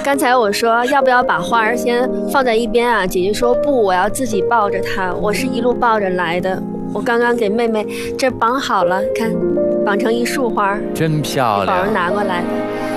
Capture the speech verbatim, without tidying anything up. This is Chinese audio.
刚才我说要不要把花儿先放在一边啊？姐姐说不，我要自己抱着它。我是一路抱着来的。我刚刚给妹妹这绑好了，看，绑成一束花， 真漂亮。 宝儿拿过来。